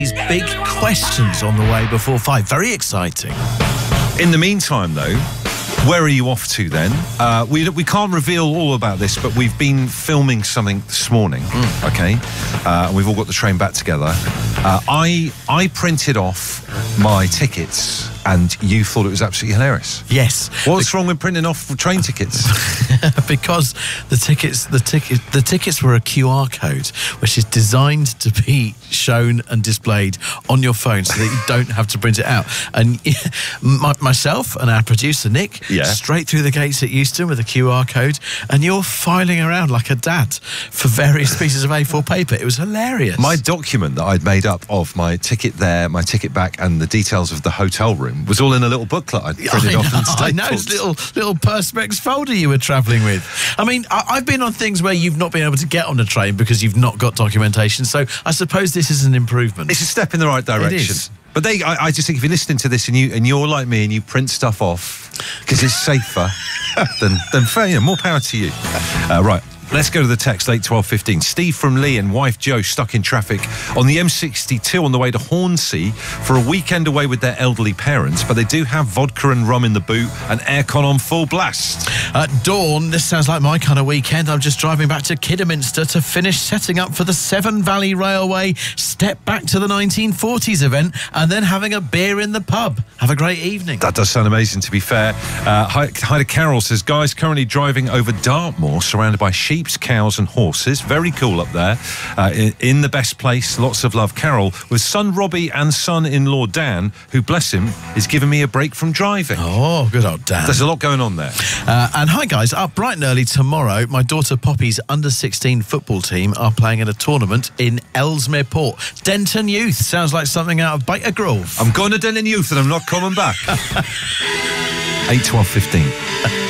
These big questions on the way before 5. Very exciting. In the meantime, though, where are you off to then? We can't reveal all about this, but we've been filming something this morning, okay? And we've all got the train back together. I printed off my tickets, and you thought it was absolutely hilarious. Yes. What's wrong with printing off train tickets? Because the tickets were a QR code, which is designed to be shown and displayed on your phone so that you don't have to print it out. And myself and our producer Nick, straight through the gates at Euston with a QR code, and you're filing around like a dad for various pieces of A4 paper. It was hilarious. My document that I'd made up of my ticket there, my ticket back, and the details of the hotel room was all in a little booklet I'd printed off in Staples. I know, it's little Perspex folder you were travelling with. I mean, I've been on things where you've not been able to get on a train because you've not got documentation, so I suppose this is an improvement. It's a step in the right direction. It is. But I just think if you're listening to this and you're like me and you print stuff off because it's safer, then fair, more power to you. Right. Let's go to the text, 81215. Steve from Lee and wife Jo stuck in traffic on the M62 on the way to Hornsea for a weekend away with their elderly parents, but they do have vodka and rum in the boot and aircon on full blast. Dawn, this sounds like my kind of weekend. I'm just driving back to Kidderminster to finish setting up for the Severn Valley Railway Step Back to the 1940s event and then having a beer in the pub. Have a great evening. That does sound amazing, to be fair. Hi to Carol, says, guys, currently driving over Dartmoor surrounded by sheep, cows and horses. Very cool up there. In the best place. Lots of love, Carol, with son Robbie and son-in-law Dan, who, bless him, is giving me a break from driving. Oh, good old Dan. There's a lot going on there. And hi guys, up bright and early tomorrow, my daughter Poppy's under-16 football team are playing in a tournament in Ellesmere Port. Denton Youth sounds like something out of Baker Grove. I'm going to Denton Youth and I'm not coming back. 8 12 15.